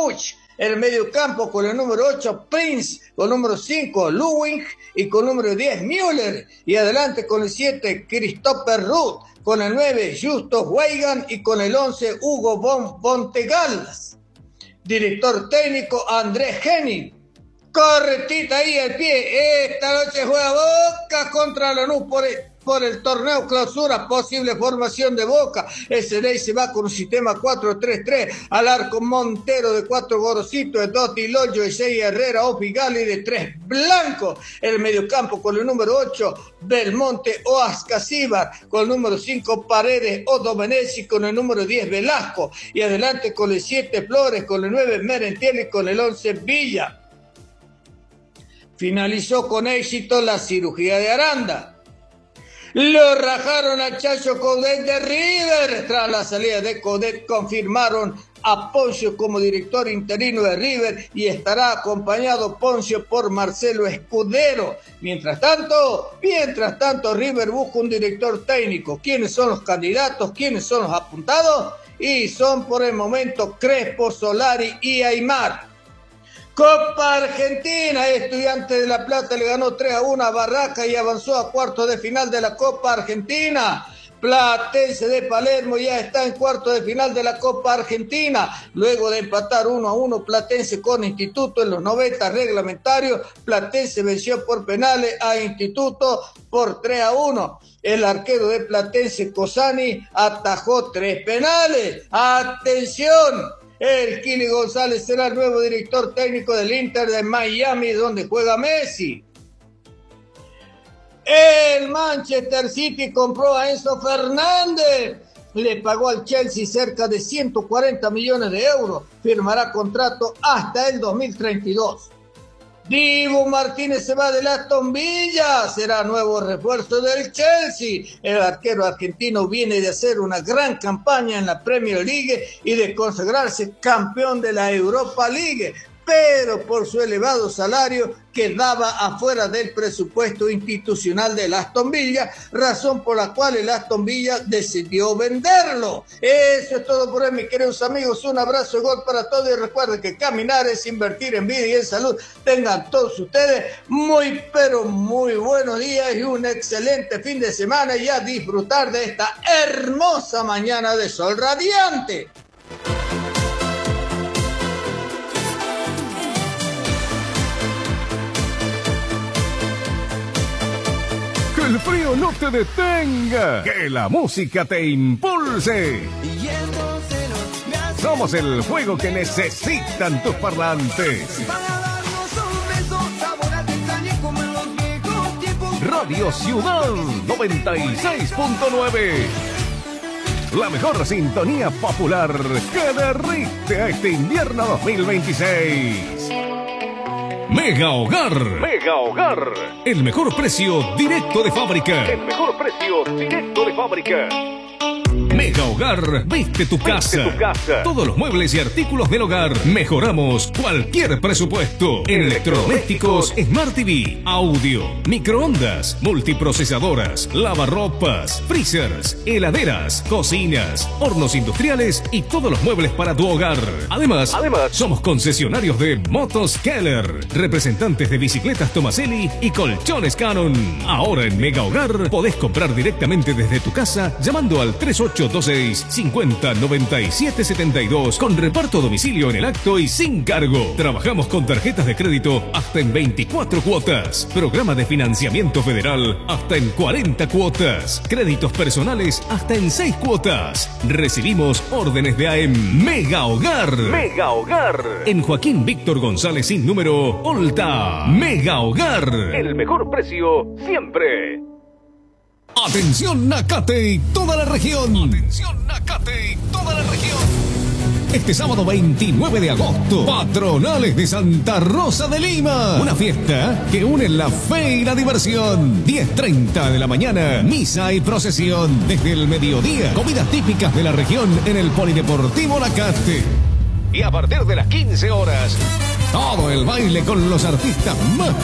Puch. En el mediocampo con el número 8, Prince, con el número 5, Luwing, y con el número 10, Müller. Y adelante con el 7, Christopher Ruth, con el 9, Justus Weigand, y con el 11, Hugo von Bontegaldas. Director técnico, Andrés Henning. Correctita ahí el pie. Esta noche juega Boca contra Lanús por el torneo clausura, posible formación de Boca. El Ceney se va con un sistema 4-3-3, al arco Montero de 4 Gorosito, de 2 Tiloyo, de 6 Herrera, Ofigali, de 3 Blanco. En el mediocampo con el número 8, Belmonte o Ascasíbar, con el número 5 Paredes o Domenech, con el número 10 Velasco. Y adelante con el 7 Flores, con el 9 Merentiel y con el 11 Villa. Finalizó con éxito la cirugía de Aranda. Lo rajaron a Chacho Coudet de River. Tras la salida de Coudet, confirmaron a Poncio como director interino de River y estará acompañado Poncio por Marcelo Escudero. Mientras tanto, River busca un director técnico. ¿Quiénes son los candidatos? ¿Quiénes son los apuntados? Y son por el momento Crespo, Solari y Aymar. Copa Argentina, Estudiantes de La Plata le ganó 3-1 a Barraca y avanzó a cuartos de final de la Copa Argentina. Platense de Palermo ya está en cuartos de final de la Copa Argentina. Luego de empatar 1-1 Platense con Instituto en los 90 reglamentarios, Platense venció por penales a Instituto por 3-1. El arquero de Platense, Cosani, atajó 3 penales. ¡Atención! El Kili González será el nuevo director técnico del Inter de Miami, donde juega Messi. El Manchester City compró a Enzo Fernández. Le pagó al Chelsea cerca de 140 millones de euros. Firmará contrato hasta el 2032. Dibu Martínez se va del Aston Villa, será nuevo refuerzo del Chelsea. El arquero argentino viene de hacer una gran campaña en la Premier League y de consagrarse campeón de la Europa League, pero por su elevado salario quedaba afuera del presupuesto institucional del Aston Villa, razón por la cual el Aston Villa decidió venderlo. Eso es todo por hoy, mis queridos amigos. Un abrazo y gol para todos, y recuerden que caminar es invertir en vida y en salud. Tengan todos ustedes muy, pero muy buenos días y un excelente fin de semana, y a disfrutar de esta hermosa mañana de sol radiante. Que el frío no te detenga, que la música te impulse. Somos el juego que necesitan tus parlantes. Radio Ciudad 96.9. La mejor sintonía popular que derrite a este invierno 2026. Mega Hogar. Mega Hogar. El mejor precio directo de fábrica. El mejor precio directo de fábrica. Mega Hogar, viste tu casa. Todos los muebles y artículos del hogar. Mejoramos cualquier presupuesto. En electrodomésticos, Smart TV, audio, microondas, multiprocesadoras, lavarropas, freezers, heladeras, cocinas, hornos industriales y todos los muebles para tu hogar. Además, somos concesionarios de Motos Keller, representantes de bicicletas Tomaselli y colchones Canon. Ahora en Mega Hogar podés comprar directamente desde tu casa llamando al 3826-509772 con reparto a domicilio en el acto y sin cargo. Trabajamos con tarjetas de crédito hasta en 24 cuotas, programa de financiamiento federal hasta en 40 cuotas, créditos personales hasta en 6 cuotas. Recibimos órdenes de AEM. Mega Hogar. Mega Hogar. En Joaquín Víctor González sin número, Olta. Mega Hogar. El mejor precio siempre. Atención Nacate y toda la región. Atención Nacate y toda la región. Este sábado 29 de agosto, Patronales de Santa Rosa de Lima. Una fiesta que une la fe y la diversión. 10:30 de la mañana, misa y procesión. Desde el mediodía, comidas típicas de la región en el Polideportivo Nacate. Y a partir de las 15 horas, todo el baile con los artistas más